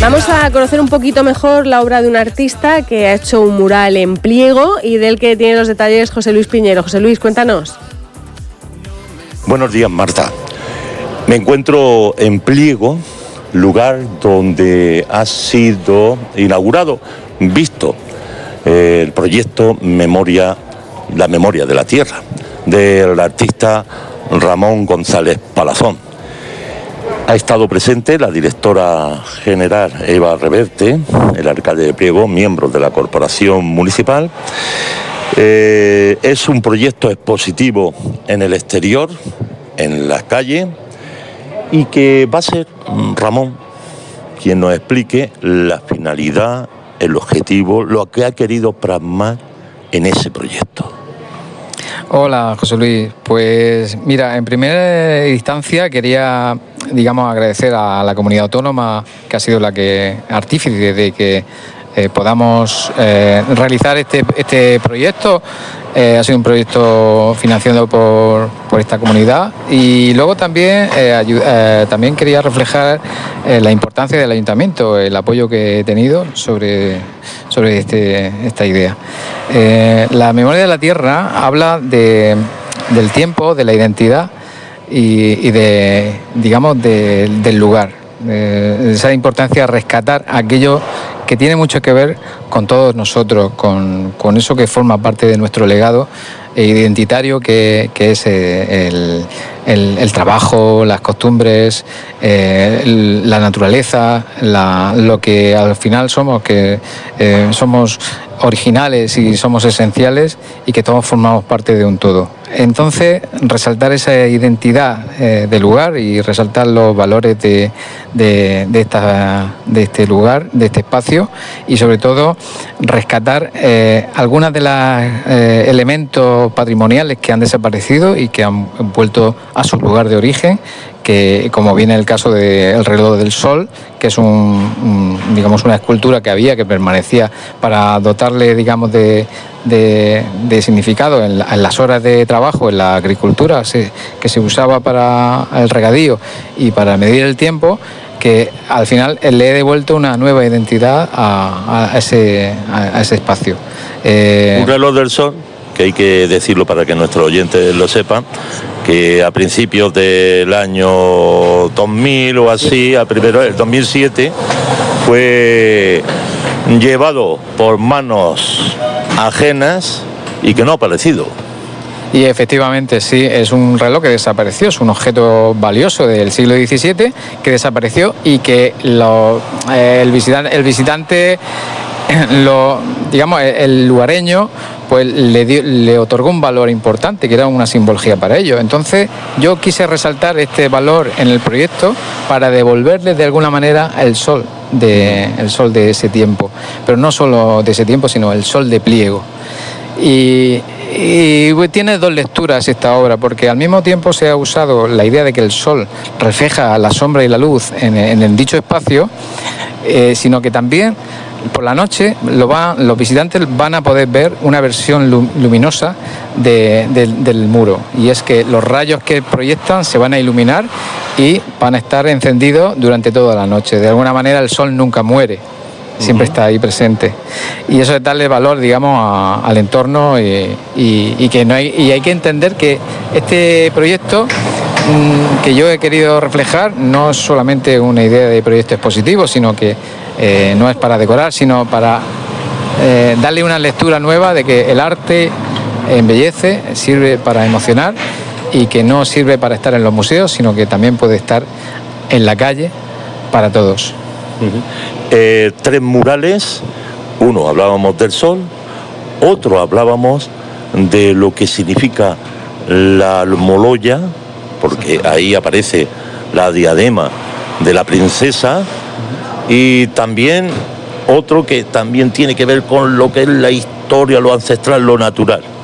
Vamos a conocer un poquito mejor la obra de un artista que ha hecho un mural en pliego y del que tiene los detalles José Luis Piñero. José Luis, cuéntanos. Buenos días, Marta. Me encuentro en Pliego, lugar donde ha sido inaugurado, visto, el proyecto La Memoria de la Tierra, del artista Ramón González Palazón. Ha estado presente la directora general Eva Reverte, el alcalde de Pliego, miembros de la corporación municipal. Es un proyecto expositivo en el exterior, en la calle, y que va a ser Ramón quien nos explique la finalidad, el objetivo, lo que ha querido plasmar en ese proyecto. Hola, José Luis. Pues mira, en primera instancia quería, agradecer a la comunidad autónoma, que ha sido la que artífice de que podamos realizar este proyecto. Ha sido un proyecto financiado por esta comunidad, y luego también quería reflejar la importancia del ayuntamiento, el apoyo que he tenido sobre esta idea. La memoria de la tierra habla del tiempo, de la identidad y del lugar. Esa importancia de rescatar aquello que tiene mucho que ver con todos nosotros, con eso que forma parte de nuestro legado identitario, que es el trabajo, las costumbres, la naturaleza, lo que al final somos, que somos originales y somos esenciales, y que todos formamos parte de un todo. Entonces, resaltar esa identidad del lugar y resaltar los valores de este lugar, de este espacio, y sobre todo rescatar algunos de los elementos patrimoniales que han desaparecido y que han vuelto a su lugar de origen, que, como viene el caso del reloj del sol, que es una escultura que había, que permanecía para dotarle, de significado en las horas de trabajo en la agricultura, que se usaba para el regadío y para medir el tiempo, que al final le he devuelto una nueva identidad a ese espacio. Un reloj del sol, que hay que decirlo para que nuestros oyentes lo sepan, que a principios del año 2000 o así, a primero del 2007, fue llevado por manos ajenas y que no ha aparecido. Y efectivamente, sí, es un reloj que desapareció, es un objeto valioso del siglo XVII que desapareció, y que el visitante, el lugareño, pues le otorgó un valor importante, que era una simbología para ello. Entonces yo quise resaltar este valor en el proyecto para devolverle de alguna manera el sol de ese tiempo, pero no solo de ese tiempo, sino el sol de Pliego. Y tiene dos lecturas esta obra, porque al mismo tiempo se ha usado la idea de que el sol refleja la sombra y la luz en dicho espacio, sino que también por la noche los visitantes van a poder ver una versión luminosa del muro, y es que los rayos que proyectan se van a iluminar y van a estar encendidos durante toda la noche. De alguna manera el sol nunca muere, siempre está ahí presente, y eso es darle valor, al entorno, y hay que entender que este proyecto que yo he querido reflejar no es solamente una idea de proyecto expositivo, sino que no es para decorar, sino para darle una lectura nueva de que el arte embellece, sirve para emocionar, y que no sirve para estar en los museos, sino que también puede estar en la calle para todos. Tres murales, uno hablábamos del sol, otro hablábamos de lo que significa la almoloya, porque ahí aparece la diadema de la princesa, y también otro que también tiene que ver con lo que es la historia, lo ancestral, lo natural.